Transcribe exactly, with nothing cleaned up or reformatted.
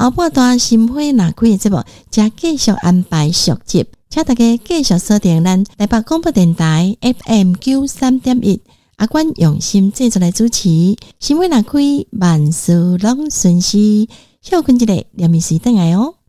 后半段心花若开的节目，将继续安排续集，请大家继续锁定咱台北广播电台 F M 九三点一。阿关用心制作来主持，心花若开，万事拢顺遂。休困一下，连米时等来哦。